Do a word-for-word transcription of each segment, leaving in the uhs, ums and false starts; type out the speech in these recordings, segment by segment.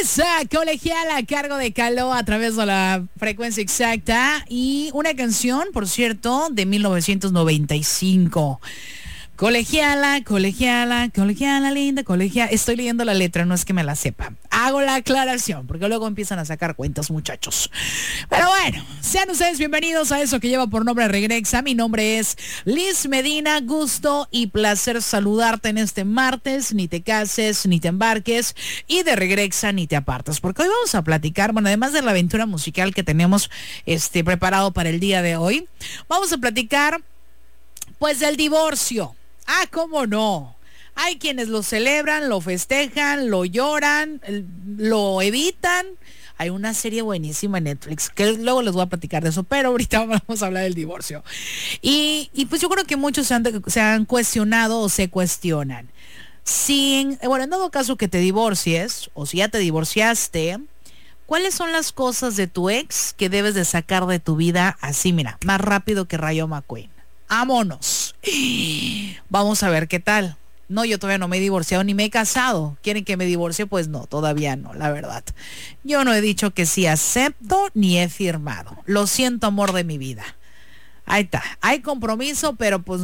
Esa colegial a cargo de Caló a través de la frecuencia exacta y una canción, por cierto, de mil novecientos noventa y cinco. Colegiala, colegiala, colegiala linda, colegiala. Estoy leyendo la letra, no es que me la sepa. Hago la aclaración, porque luego empiezan a sacar cuentas, muchachos. Pero bueno, sean ustedes bienvenidos a eso que lleva por nombre Regrexa. Mi nombre es Liz Medina, gusto y placer saludarte en este martes. Ni te cases, ni te embarques, y de Regrexa ni te apartes, porque hoy vamos a platicar, bueno, además de la aventura musical que tenemos este, preparado para el día de hoy, vamos a platicar, pues, del divorcio. Ah, ¿cómo no? Hay quienes lo celebran, lo festejan, lo lloran, lo evitan. Hay una serie buenísima en Netflix, que luego les voy a platicar de eso, pero ahorita vamos a hablar del divorcio. Y, y pues yo creo que muchos se han, se han cuestionado o se cuestionan. Sin, bueno, en todo caso que te divorcies, o si ya te divorciaste, ¿cuáles son las cosas de tu ex que debes de sacar de tu vida así, mira, más rápido que Rayo McQueen? ¡Vámonos! Vamos a ver qué tal. No, yo todavía no me he divorciado ni me he casado. ¿Quieren que me divorcie? Pues no, todavía no, la verdad. Yo no he dicho que sí acepto ni he firmado. Lo siento, amor de mi vida. Ahí está. Hay compromiso, pero pues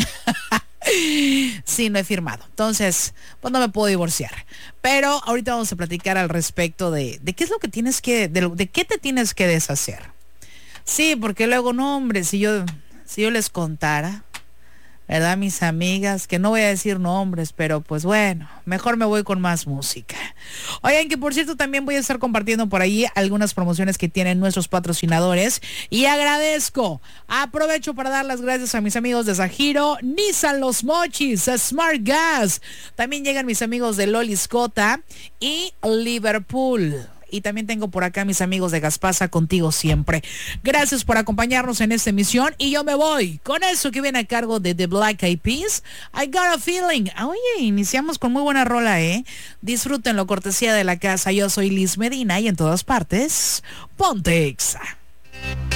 sí, no he firmado. Entonces, pues no me puedo divorciar. Pero ahorita vamos a platicar al respecto de, de qué es lo que tienes que, de, de qué te tienes que deshacer. Sí, porque luego, no, hombre, si yo... Si yo les contara, ¿verdad, mis amigas? Que no voy a decir nombres, pero pues bueno, mejor me voy con más música. Oigan, que por cierto también voy a estar compartiendo por ahí algunas promociones que tienen nuestros patrocinadores. Y agradezco, aprovecho para dar las gracias a mis amigos de Zajiro, Nissan Los Mochis, Smart Gas. También llegan mis amigos de Lolis Cota y Liverpool. Y también tengo por acá mis amigos de Gaspasa, contigo siempre. Gracias por acompañarnos en esta emisión. Y yo me voy con eso que viene a cargo de The Black Eyed Peas, I Got a Feeling. Oye, iniciamos con muy buena rola, ¿eh? Disfrútenlo, cortesía de la casa. Yo soy Liz Medina y en todas partes, ponte Exa.